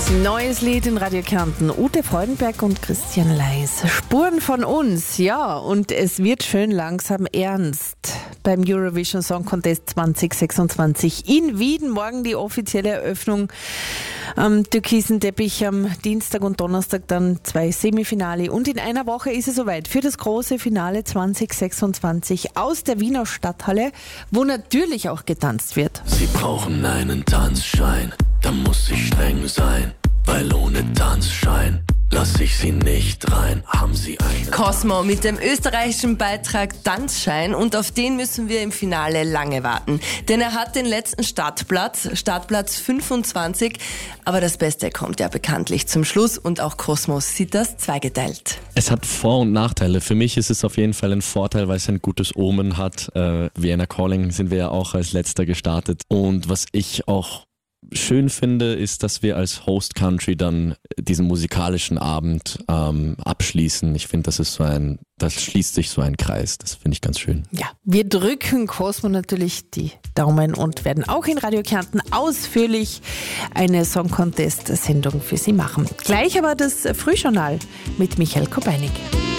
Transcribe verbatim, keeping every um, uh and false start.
Neues Lied in Radio Kärnten. Ute Freudenberg und Christian Leis. Spuren von uns, ja. Und es wird schön langsam ernst beim Eurovision Song Contest zwanzig sechsundzwanzig in Wien. Morgen die offizielle Eröffnung am türkisen Teppich, am Dienstag und Donnerstag dann zwei Semifinale. Und in einer Woche ist es soweit für das große Finale zwanzig sechsundzwanzig aus der Wiener Stadthalle, wo natürlich auch getanzt wird. Sie brauchen einen Tanzschein, da muss ich streng sein, weil ohne Tanzschein lass ich sie nicht rein. Haben Sie einen? Cosmo mit dem österreichischen Beitrag Tanzschein, und auf den müssen wir im Finale lange warten. Denn er hat den letzten Startplatz, Startplatz fünfundzwanzig, aber das Beste kommt ja bekanntlich zum Schluss, und auch Cosmo sieht das zweigeteilt. Es hat Vor- und Nachteile. Für mich ist es auf jeden Fall ein Vorteil, weil es ein gutes Omen hat. Äh, Vienna Calling sind wir ja auch als letzter gestartet, und was ich auch schön finde, ist, dass wir als Host Country dann diesen musikalischen Abend ähm, abschließen. Ich finde, das ist so ein, das schließt sich so ein Kreis. Das finde ich ganz schön. Ja, wir drücken Cosmo natürlich die Daumen und werden auch in Radio Kärnten ausführlich eine Song Contest Sendung für Sie machen. Gleich aber das Frühjournal mit Michael Kobeinig.